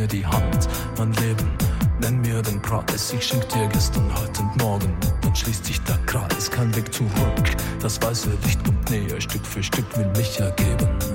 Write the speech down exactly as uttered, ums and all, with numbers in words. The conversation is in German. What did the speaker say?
mir die Hand, mein Leben, nenn mir den Preis. Ich schenk dir gestern, heute und morgen, dann schließt sich der Kreis. Kein Weg zurück, das weiße Licht kommt näher, Stück für Stück will mich ergeben.